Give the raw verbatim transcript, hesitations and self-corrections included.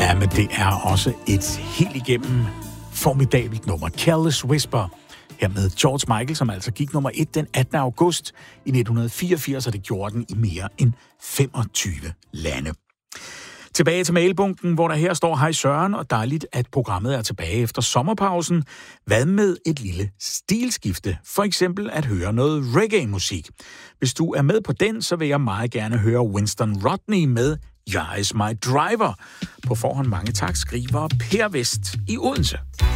Ja, men det er også et helt igennem formidabelt nummer. Careless Whisper. Her med George Michael, som altså gik nummer et den attende august i nitten fireogfirs, og det gjorde den i mere end femogtyve lande. Tilbage til mailbunken, hvor der her står: Hej Søren, og dejligt, at programmet er tilbage efter sommerpausen. Hvad med et lille stilskifte? For eksempel at høre noget reggae-musik. Hvis du er med på den, så vil jeg meget gerne høre Winston Rodney med You're Is My Driver. På forhånd mange tak, skriver Per Vest i Odense.